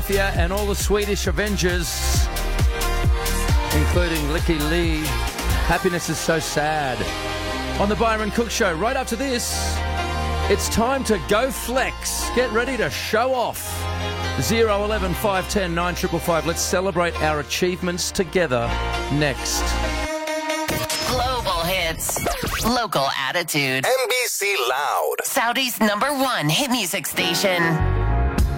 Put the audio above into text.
Mafia and all the Swedish Avengers, including Licky Lee. Happiness is so sad. On the Byron Cook Show, right after this, it's time to go flex. Get ready to show off. 0 11 510 9555. Let's celebrate our achievements together next. Global hits. Local attitude. NBC Loud. Saudi's #1 hit music station.